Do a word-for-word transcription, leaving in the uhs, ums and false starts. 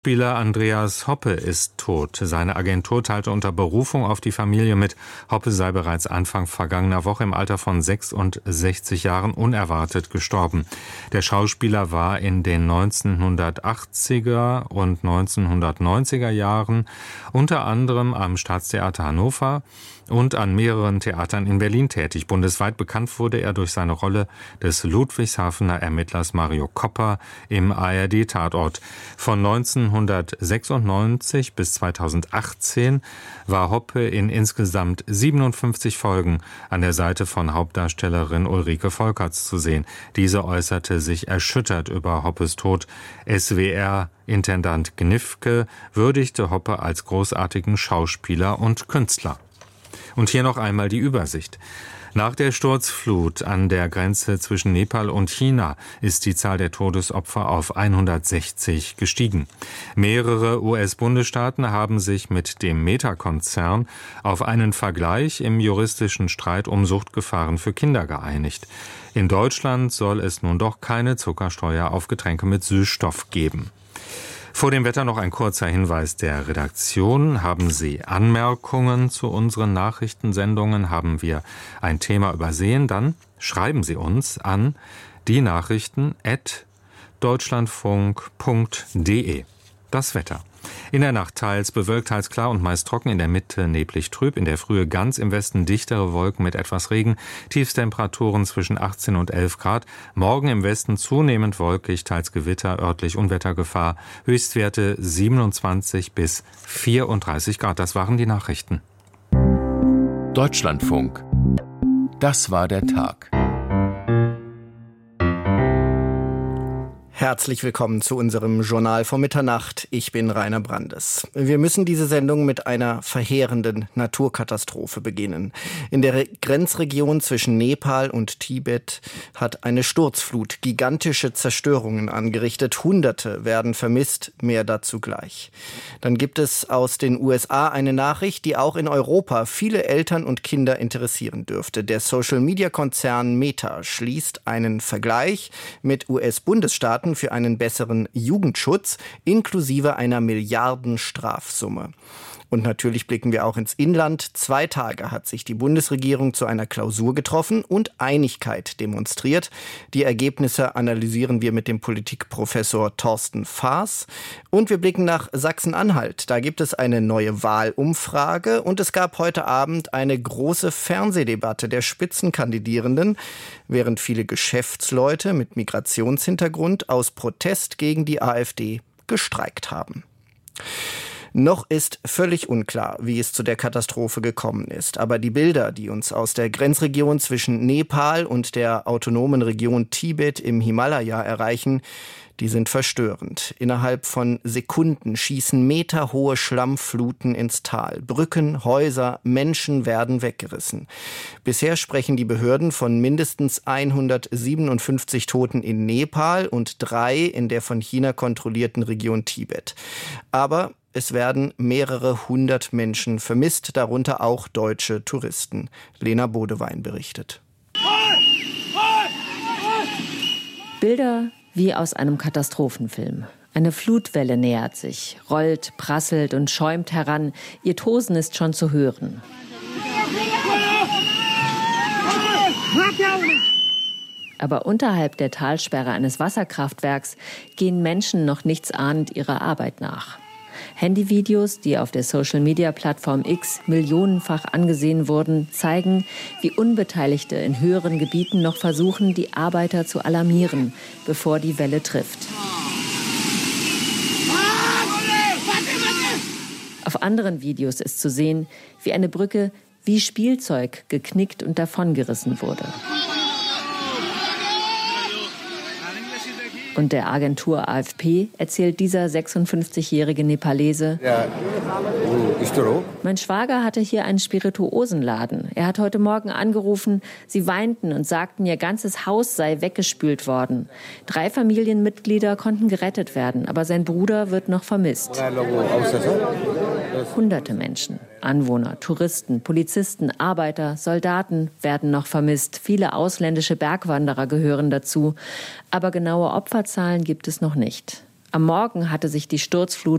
Spieler Andreas Hoppe ist tot. Seine Agentur teilte unter Berufung auf die Familie mit, Hoppe sei bereits Anfang vergangener Woche im Alter von sechsundsechzig Jahren unerwartet gestorben. Der Schauspieler war in den neunzehnhundertachtziger und neunzehnhundertneunziger Jahren unter anderem am Staatstheater Hannover und an mehreren Theatern in Berlin tätig. Bundesweit bekannt wurde er durch seine Rolle des Ludwigshafener Ermittlers Mario Kopper im A R D-Tatort. Von neunzehnhundertsechsundneunzig bis zweitausendachtzehn war Hoppe in insgesamt siebenundfünfzig Folgen an der Seite von Hauptdarstellerin Ulrike Volkerts zu sehen. Diese äußerte sich erschüttert über Hoppes Tod. S W R-Intendant Gnifke würdigte Hoppe als großartigen Schauspieler und Künstler. Und hier noch einmal die Übersicht. Nach der Sturzflut an der Grenze zwischen Nepal und China ist die Zahl der Todesopfer auf hundertsechzig gestiegen. Mehrere U S-Bundesstaaten haben sich mit dem Meta-Konzern auf einen Vergleich im juristischen Streit um Suchtgefahren für Kinder geeinigt. In Deutschland soll es nun doch keine Zuckersteuer auf Getränke mit Süßstoff geben. Vor dem Wetter noch ein kurzer Hinweis der Redaktion. Haben Sie Anmerkungen zu unseren Nachrichtensendungen? Haben wir ein Thema übersehen? Dann schreiben Sie uns an die Nachrichten at deutschlandfunk punkt de. Das Wetter. In der Nacht teils bewölkt, teils klar und meist trocken, in der Mitte neblig trüb, in der Frühe ganz im Westen dichtere Wolken mit etwas Regen, Tiefstemperaturen zwischen achtzehn und elf Grad, morgen im Westen zunehmend wolkig, teils Gewitter, örtlich Unwettergefahr, Höchstwerte siebenundzwanzig bis vierunddreißig Grad. Das waren die Nachrichten. Deutschlandfunk. Das war der Tag. Herzlich willkommen zu unserem Journal vor Mitternacht. Ich bin Rainer Brandes. Wir müssen diese Sendung mit einer verheerenden Naturkatastrophe beginnen. In der Grenzregion zwischen Nepal und Tibet hat eine Sturzflut gigantische Zerstörungen angerichtet. Hunderte werden vermisst, mehr dazu gleich. Dann gibt es aus den U S A eine Nachricht, die auch in Europa viele Eltern und Kinder interessieren dürfte. Der Social-Media-Konzern Meta schließt einen Vergleich mit U S-Bundesstaaten für einen besseren Jugendschutz, inklusive einer Milliardenstrafsumme. Und natürlich blicken wir auch ins Inland. Zwei Tage hat sich die Bundesregierung zu einer Klausur getroffen und Einigkeit demonstriert. Die Ergebnisse analysieren wir mit dem Politikprofessor Thorsten Faas. Und wir blicken nach Sachsen-Anhalt. Da gibt es eine neue Wahlumfrage und es gab heute Abend eine große Fernsehdebatte der Spitzenkandidierenden, während viele Geschäftsleute mit Migrationshintergrund aus Protest gegen die AfD gestreikt haben. Noch ist völlig unklar, wie es zu der Katastrophe gekommen ist. Aber die Bilder, die uns aus der Grenzregion zwischen Nepal und der autonomen Region Tibet im Himalaya erreichen, die sind verstörend. Innerhalb von Sekunden schießen meterhohe Schlammfluten ins Tal. Brücken, Häuser, Menschen werden weggerissen. Bisher sprechen die Behörden von mindestens hundertsiebenundfünfzig Toten in Nepal und drei in der von China kontrollierten Region Tibet. Aber es werden mehrere hundert Menschen vermisst, darunter auch deutsche Touristen. Lena Bodewein berichtet. Bilder wie aus einem Katastrophenfilm. Eine Flutwelle nähert sich, rollt, prasselt und schäumt heran. Ihr Tosen ist schon zu hören. Aber unterhalb der Talsperre eines Wasserkraftwerks gehen Menschen noch nichtsahnend ihrer Arbeit nach. Handyvideos, die auf der Social-Media-Plattform X millionenfach angesehen wurden, zeigen, wie Unbeteiligte in höheren Gebieten noch versuchen, die Arbeiter zu alarmieren, bevor die Welle trifft. Auf anderen Videos ist zu sehen, wie eine Brücke wie Spielzeug geknickt und davongerissen wurde. Und der Agentur A F P erzählt dieser sechsundfünfzigjährige Nepalese: Mein Schwager hatte hier einen Spirituosenladen. Er hat heute Morgen angerufen, sie weinten und sagten, ihr ganzes Haus sei weggespült worden. Drei Familienmitglieder konnten gerettet werden, aber sein Bruder wird noch vermisst. Hunderte Menschen, Anwohner, Touristen, Polizisten, Arbeiter, Soldaten werden noch vermisst. Viele ausländische Bergwanderer gehören dazu. Aber genaue Opferzahlen gibt es noch nicht. Am Morgen hatte sich die Sturzflut